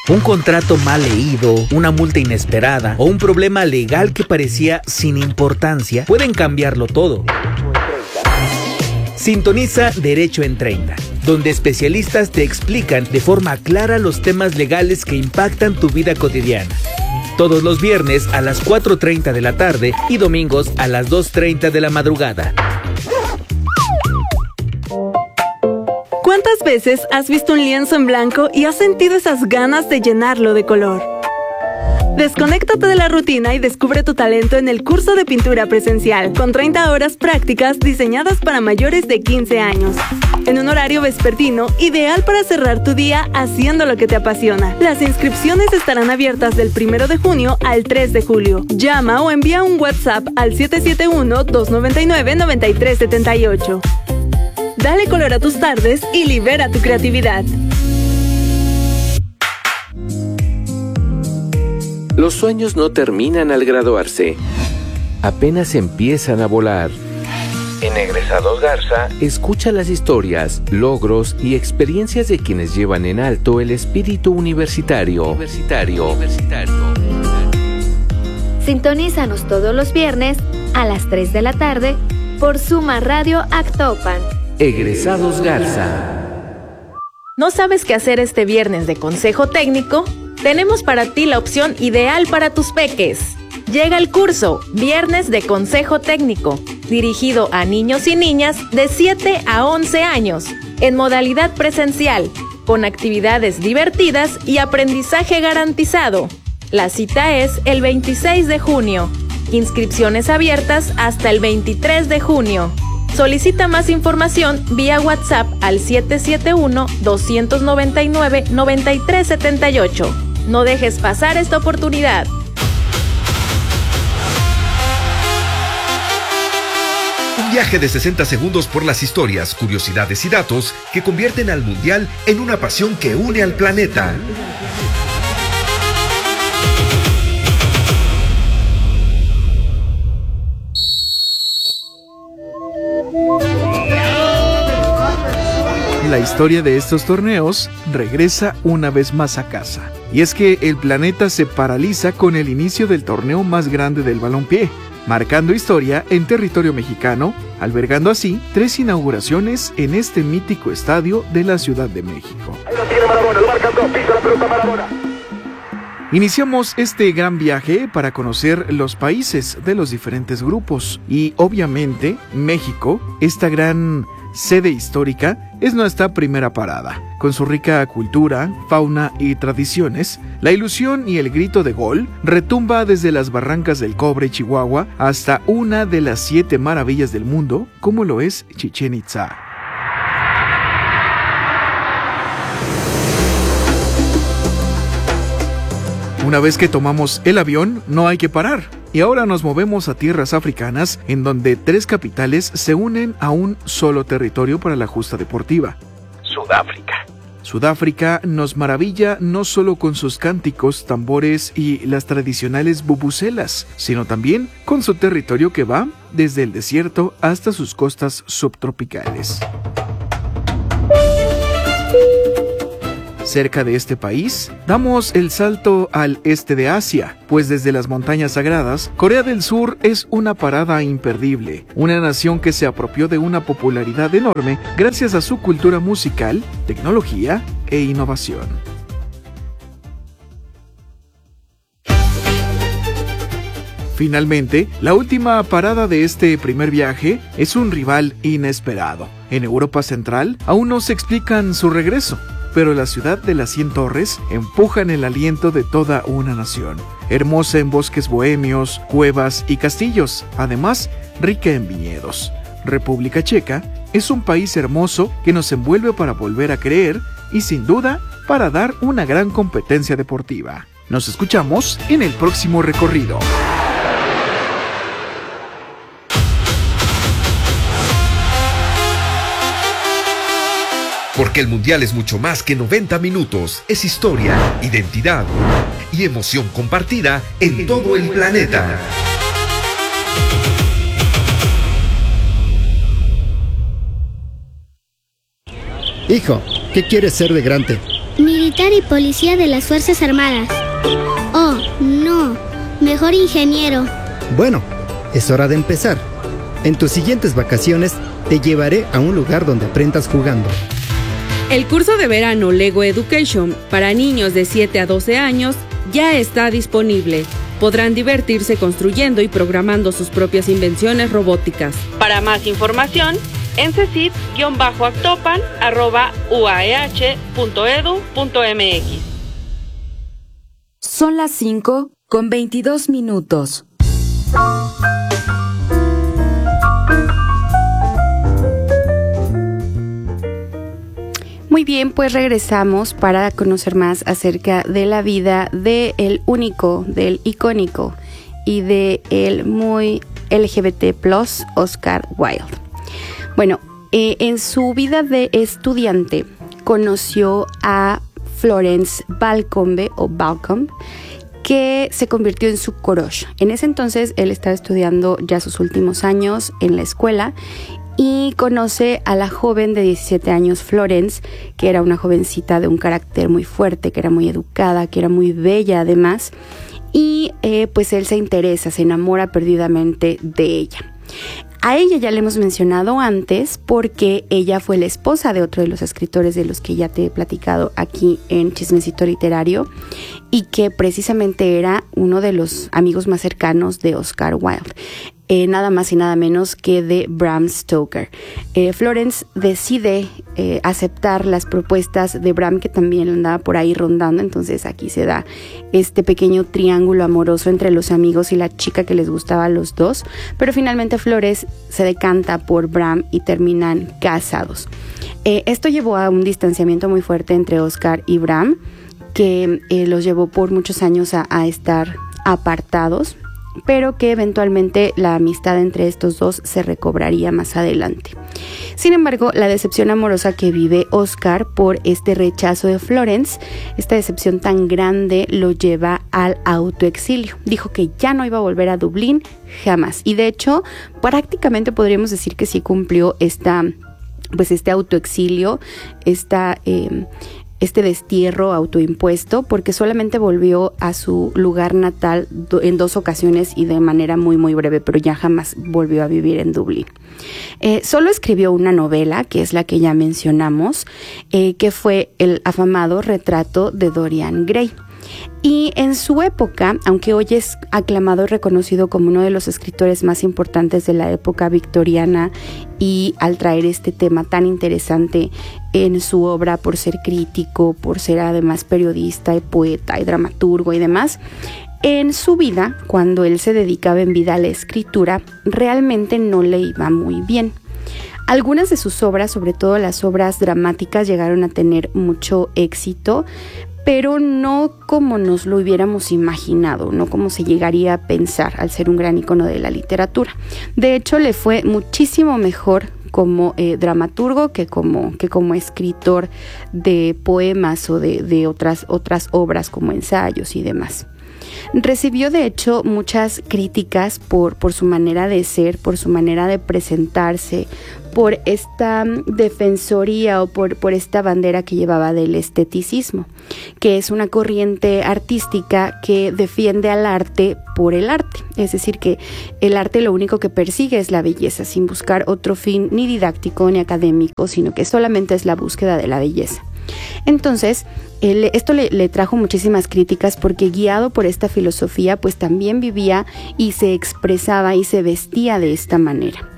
Un contrato mal leído, una multa inesperada o un problema legal que parecía sin importancia pueden cambiarlo todo. Sintoniza Derecho en 30, donde especialistas te explican de forma clara los temas legales que impactan tu vida cotidiana. Todos los viernes a las 4:30 de la tarde y domingos a las 2:30 de la madrugada. ¿Cuántas veces has visto un lienzo en blanco y has sentido esas ganas de llenarlo de color? Desconéctate de la rutina y descubre tu talento en el curso de pintura presencial, con 30 horas prácticas diseñadas para mayores de 15 años. En un horario vespertino, ideal para cerrar tu día haciendo lo que te apasiona. Las inscripciones estarán abiertas del 1 de junio al 3 de julio. Llama o envía un WhatsApp al 771-299-9378. Dale color a tus tardes y libera tu creatividad. Los sueños no terminan al graduarse, apenas empiezan a volar. En Egresados Garza, escucha las historias, logros y experiencias de quienes llevan en alto el espíritu universitario. Sintonízanos todos los viernes a las 3 de la tarde por Suma Radio Actopan. Egresados Garza. ¿No sabes qué hacer este viernes de consejo técnico? Tenemos para ti la opción ideal para tus peques. Llega el curso Viernes de Consejo Técnico, dirigido a niños y niñas de 7 a 11 años, en modalidad presencial, con actividades divertidas y aprendizaje garantizado. La cita es el 26 de junio. Inscripciones abiertas hasta el 23 de junio. Solicita más información vía WhatsApp al 771-299-9378. No dejes pasar esta oportunidad. Un viaje de 60 segundos por las historias, curiosidades y datos que convierten al Mundial en una pasión que une al planeta. La historia de estos torneos regresa una vez más a casa. Y es que el planeta se paraliza con el inicio del torneo más grande del balompié, marcando historia en territorio mexicano, albergando así 3 inauguraciones en este mítico estadio de la Ciudad de México. Ahí lo tiene Maradona, lo marcan 2, pisa la pelota Maradona. Iniciamos este gran viaje para conocer los países de los diferentes grupos y obviamente México, esta gran sede histórica, es nuestra primera parada. Con su rica cultura, fauna y tradiciones, la ilusión y el grito de gol retumba desde las barrancas del Cobre, Chihuahua, hasta una de las 7 maravillas del mundo, como lo es Chichén Itzá. Una vez que tomamos el avión, no hay que parar. Y ahora nos movemos a tierras africanas, en donde 3 capitales se unen a un solo territorio para la justa deportiva. Sudáfrica nos maravilla no solo con sus cánticos, tambores y las tradicionales bubucelas, sino también con su territorio que va desde el desierto hasta sus costas subtropicales. Cerca de este país, damos el salto al este de Asia, pues desde las montañas sagradas, Corea del Sur es una parada imperdible, una nación que se apropió de una popularidad enorme gracias a su cultura musical, tecnología e innovación. Finalmente, la última parada de este primer viaje es un rival inesperado. En Europa Central, aún no se explican su regreso, pero la ciudad de las 100 torres empujan el aliento de toda una nación. Hermosa en bosques bohemios, cuevas y castillos, además rica en viñedos. República Checa es un país hermoso que nos envuelve para volver a creer y sin duda para dar una gran competencia deportiva. Nos escuchamos en el próximo recorrido. Porque el Mundial es mucho más que 90 minutos. Es historia, identidad y emoción compartida en todo el planeta. Hijo, ¿qué quieres ser de grande? Militar y policía de las Fuerzas Armadas. Oh, no. Mejor ingeniero. Bueno, es hora de empezar. En tus siguientes vacaciones te llevaré a un lugar donde aprendas jugando. El curso de verano Lego Education para niños de 7 a 12 años ya está disponible. Podrán divertirse construyendo y programando sus propias invenciones robóticas. Para más información, en cecit-actopan@uaeh.edu.mx. Son las 5:22. Muy bien, pues regresamos para conocer más acerca de la vida del único, del icónico y del muy LGBT+, Oscar Wilde. Bueno, en su vida de estudiante conoció a Florence Balcombe que se convirtió en su crush. En ese entonces él estaba estudiando ya sus últimos años en la escuela y conoce a la joven de 17 años, Florence, que era una jovencita de un carácter muy fuerte, que era muy educada, que era muy bella además, y pues él se interesa, se enamora perdidamente de ella. A ella ya le hemos mencionado antes porque ella fue la esposa de otro de los escritores de los que ya te he platicado aquí en Chismecito Literario y que precisamente era uno de los amigos más cercanos de Oscar Wilde. Nada más y nada menos que de Bram Stoker. Florence decide aceptar las propuestas de Bram, que también andaba por ahí rondando, entonces aquí se da este pequeño triángulo amoroso entre los amigos y la chica que les gustaba a los dos, pero finalmente Florence se decanta por Bram y terminan casados. Esto llevó a un distanciamiento muy fuerte entre Oscar y Bram, que los llevó por muchos años a estar apartados, pero que eventualmente la amistad entre estos dos se recobraría más adelante. Sin embargo, la decepción amorosa que vive Oscar por este rechazo de Florence, esta decepción tan grande, lo lleva al autoexilio. Dijo que ya no iba a volver a Dublín jamás, y de hecho prácticamente podríamos decir que sí cumplió este autoexilio, este destierro autoimpuesto, porque solamente volvió a su lugar natal en 2 ocasiones y de manera muy muy breve, pero ya jamás volvió a vivir en Dublín. Solo escribió una novela, que es la que ya mencionamos, que fue el afamado Retrato de Dorian Gray. Y en su época, aunque hoy es aclamado y reconocido como uno de los escritores más importantes de la época victoriana, y al traer este tema tan interesante en su obra por ser crítico, por ser además periodista y poeta y dramaturgo y demás, en su vida, cuando él se dedicaba en vida a la escritura, realmente no le iba muy bien. Algunas de sus obras, sobre todo las obras dramáticas, llegaron a tener mucho éxito, pero no como nos lo hubiéramos imaginado, no como se llegaría a pensar al ser un gran ícono de la literatura. De hecho, le fue muchísimo mejor como dramaturgo que como escritor de poemas o de otras obras como ensayos y demás. Recibió de hecho muchas críticas por su manera de ser, por su manera de presentarse, por esta defensoría o por esta bandera que llevaba del esteticismo, que es una corriente artística que defiende al arte por el arte, es decir, que el arte lo único que persigue es la belleza, sin buscar otro fin ni didáctico ni académico, sino que solamente es la búsqueda de la belleza. Entonces, esto le trajo muchísimas críticas porque, guiado por esta filosofía, pues también vivía y se expresaba y se vestía de esta manera.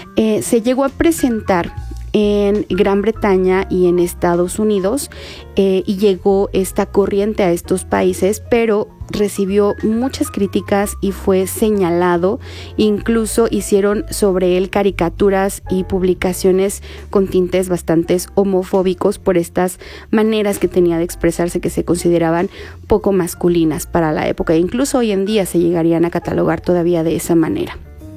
Se llegó a presentar en Gran Bretaña y en Estados Unidos y llegó esta corriente a estos países, pero recibió muchas críticas y fue señalado. Incluso hicieron sobre él caricaturas y publicaciones con tintes bastante homofóbicos por estas maneras que tenía de expresarse, que se consideraban poco masculinas para la época. Incluso hoy en día se llegarían a catalogar todavía de esa manera.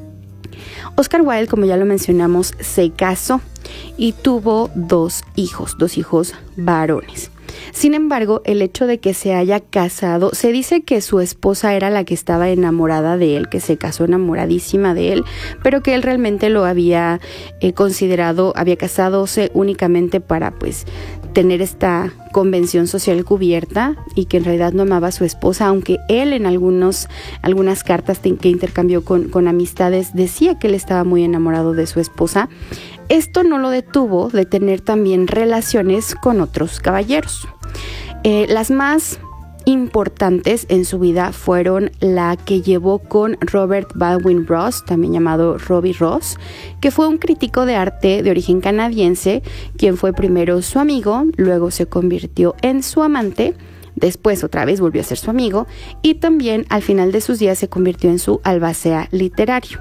Oscar Wilde, como ya lo mencionamos, se casó y tuvo 2 hijos varones. Sin embargo, el hecho de que se haya casado, se dice que su esposa era la que estaba enamorada de él, que se casó enamoradísima de él, pero que él realmente lo había considerado, había casadose únicamente para pues tener esta convención social cubierta y que en realidad no amaba a su esposa, aunque él en algunas cartas que intercambió con amistades decía que él estaba muy enamorado de su esposa. Esto no lo detuvo de tener también relaciones con otros caballeros. Las más importantes en su vida fueron la que llevó con Robert Baldwin Ross, también llamado Robbie Ross, que fue un crítico de arte de origen canadiense, quien fue primero su amigo, luego se convirtió en su amante, después otra vez volvió a ser su amigo y también al final de sus días se convirtió en su albacea literario.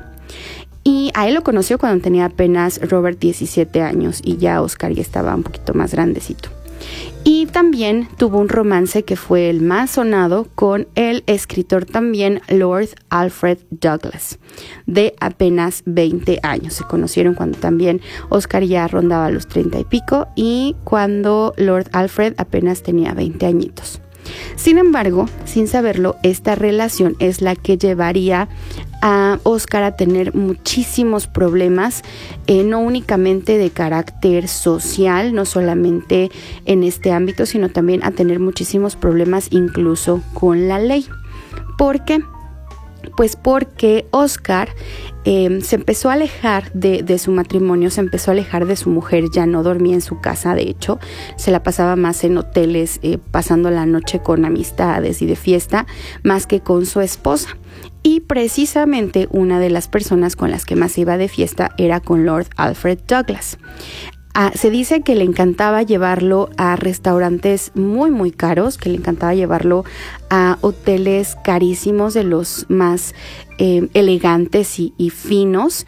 Y a él lo conoció cuando tenía apenas Robert 17 años y ya Oscar ya estaba un poquito más grandecito. Y también tuvo un romance que fue el más sonado con el escritor también Lord Alfred Douglas, de apenas 20 años. Se conocieron cuando también Oscar ya rondaba los 30 y pico y cuando Lord Alfred apenas tenía 20 añitos. Sin embargo, sin saberlo, esta relación es la que llevaría a Oscar a tener muchísimos problemas, no únicamente de carácter social, no solamente en este ámbito, sino también a tener muchísimos problemas incluso con la ley. ¿Por qué? Pues porque Oscar se empezó a alejar de su matrimonio, se empezó a alejar de su mujer, ya no dormía en su casa, de hecho, se la pasaba más en hoteles, pasando la noche con amistades y de fiesta, más que con su esposa. Y precisamente una de las personas con las que más iba de fiesta era con Lord Alfred Douglas. Se dice que le encantaba llevarlo a restaurantes muy muy caros, que le encantaba llevarlo a hoteles carísimos de los más elegantes y finos.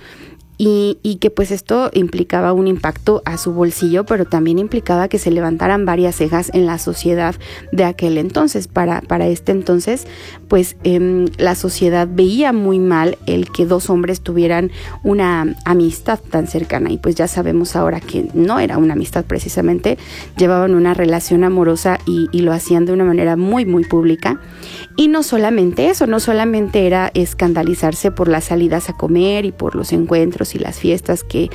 Y que pues esto implicaba un impacto a su bolsillo, pero también implicaba que se levantaran varias cejas en la sociedad de aquel entonces. Para este entonces, pues la sociedad veía muy mal el que dos hombres tuvieran una amistad tan cercana, y pues ya sabemos ahora que no era una amistad precisamente, llevaban una relación amorosa y lo hacían de una manera muy muy pública. Y no solamente eso, no solamente era escandalizarse por las salidas a comer y por los encuentros y las fiestas que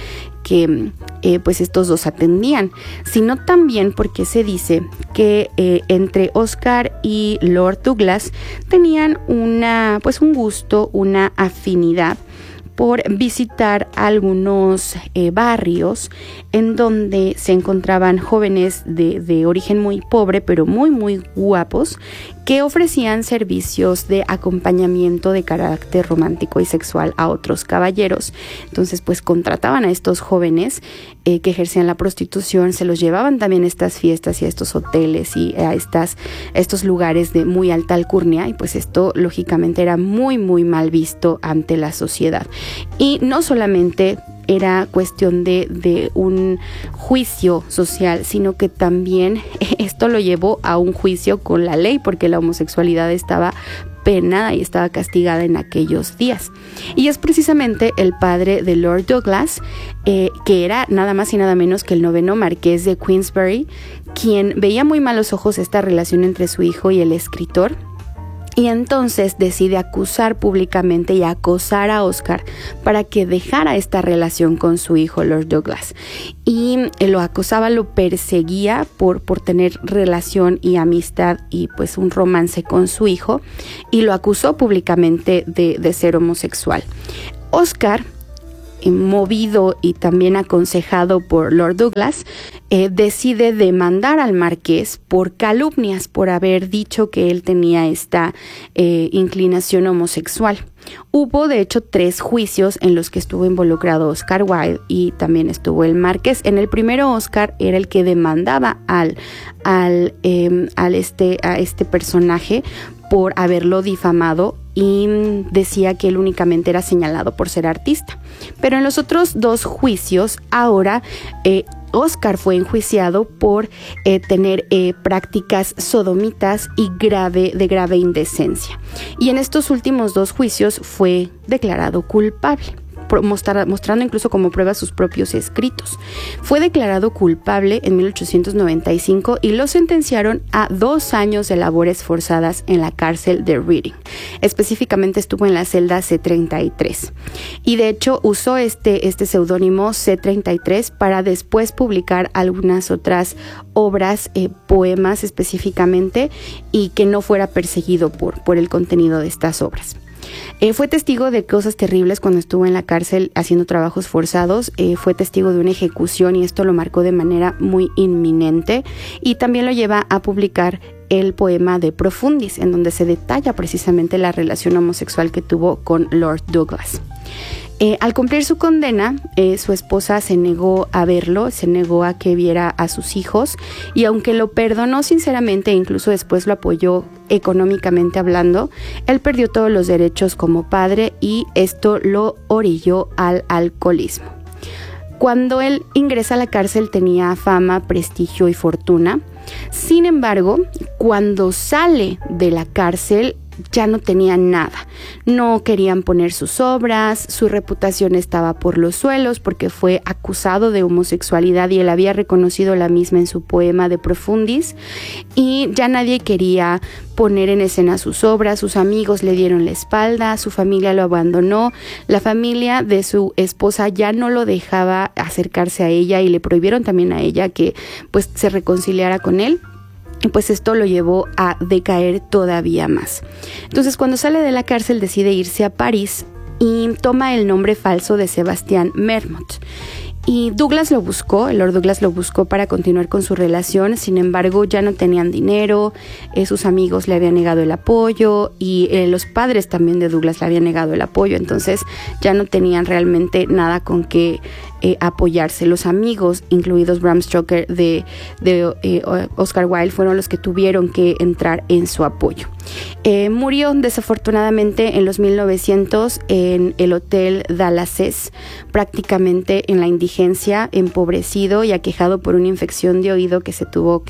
pues estos dos atendían, sino también porque se dice que entre Oscar y Lord Douglas tenían un gusto, una afinidad por visitar algunos barrios en donde se encontraban jóvenes de origen muy pobre, pero muy muy guapos, que ofrecían servicios de acompañamiento de carácter romántico y sexual a otros caballeros. Entonces pues contrataban a estos jóvenes que ejercían la prostitución, se los llevaban también a estas fiestas y a estos hoteles y a estos lugares de muy alta alcurnia, y pues esto lógicamente era muy muy mal visto ante la sociedad. Y no solamente era cuestión de un juicio social, sino que también esto lo llevó a un juicio con la ley, porque la homosexualidad estaba penada y estaba castigada en aquellos días. Y es precisamente el padre de Lord Douglas, que era nada más y nada menos que el 9º marqués de Queensberry, quien veía muy malos ojos esta relación entre su hijo y el escritor. Y entonces decide acusar públicamente y acosar a Oscar para que dejara esta relación con su hijo Lord Douglas. Y lo acosaba, lo perseguía por tener relación y amistad y pues un romance con su hijo, y lo acusó públicamente de ser homosexual. Oscar, movido y también aconsejado por Lord Douglas, decide demandar al marqués por calumnias, por haber dicho que él tenía esta inclinación homosexual. Hubo de hecho 3 juicios en los que estuvo involucrado Oscar Wilde y también estuvo el marqués. En el primero, Oscar era el que demandaba a este personaje por haberlo difamado, y decía que él únicamente era señalado por ser artista. Pero en los otros 2 juicios, ahora Oscar fue enjuiciado por tener prácticas sodomitas y de grave indecencia. Y en estos últimos 2 juicios fue declarado culpable. mostrando incluso como prueba sus propios escritos. Fue declarado culpable en 1895 y lo sentenciaron a 2 años de labores forzadas en la cárcel de Reading. Específicamente estuvo en la celda C33. Y de hecho usó este seudónimo C33 para después publicar algunas otras obras, poemas específicamente, y que no fuera perseguido por el contenido de estas obras. Fue testigo de cosas terribles cuando estuvo en la cárcel haciendo trabajos forzados. Fue testigo de una ejecución y esto lo marcó de manera muy inminente, y también lo lleva a publicar el poema de Profundis, en donde se detalla precisamente la relación homosexual que tuvo con Lord Douglas. Al cumplir su condena, su esposa se negó a verlo, se negó a que viera a sus hijos, y aunque lo perdonó sinceramente e incluso después lo apoyó económicamente hablando, él perdió todos los derechos como padre y esto lo orilló al alcoholismo. Cuando él ingresa a la cárcel tenía fama, prestigio y fortuna. Sin embargo, cuando sale de la cárcel ya no tenía nada. No querían poner sus obras, su reputación estaba por los suelos porque fue acusado de homosexualidad y él había reconocido la misma en su poema de Profundis, y ya nadie quería poner en escena sus obras. Sus amigos le dieron la espalda, su familia lo abandonó, la familia de su esposa ya no lo dejaba acercarse a ella y le prohibieron también a ella que pues se reconciliara con él. Y pues esto lo llevó a decaer todavía más. Entonces, cuando sale de la cárcel decide irse a París y toma el nombre falso de Sebastián Mermont. Y Douglas lo buscó, Lord Douglas lo buscó para continuar con su relación. Sin embargo, ya no tenían dinero, sus amigos le habían negado el apoyo y los padres también de Douglas le habían negado el apoyo. Entonces ya no tenían realmente nada con que apoyarse. Los amigos, incluidos Bram Stoker de Oscar Wilde, fueron los que tuvieron que entrar en su apoyo. Murió desafortunadamente en los 1900 en el Hotel Dalasés, prácticamente en la indigencia, empobrecido y aquejado por una infección de oído que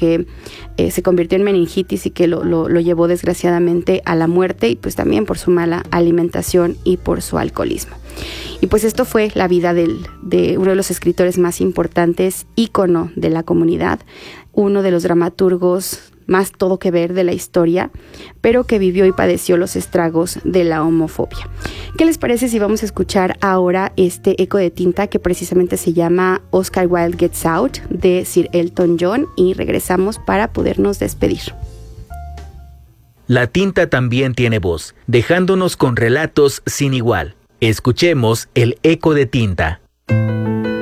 se convirtió en meningitis y que lo llevó desgraciadamente a la muerte, y pues también por su mala alimentación y por su alcoholismo. Y pues esto fue la vida de uno de los escritores más importantes, ícono de la comunidad, uno de los dramaturgos más todo que ver de la historia, pero que vivió y padeció los estragos de la homofobia. ¿Qué les parece si vamos a escuchar ahora este eco de tinta que precisamente se llama Oscar Wilde Gets Out de Sir Elton John, y regresamos para podernos despedir? La tinta también tiene voz, dejándonos con relatos sin igual. Escuchemos el eco de tinta.